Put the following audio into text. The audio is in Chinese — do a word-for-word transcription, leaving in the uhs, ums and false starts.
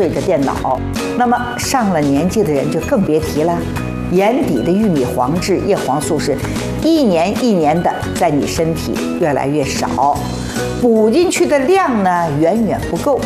对着电脑。那么上了年纪的人就更别提了，眼底的玉米黄质、叶黄素是一年一年的在你身体越来越少，补进去的量呢远远不够。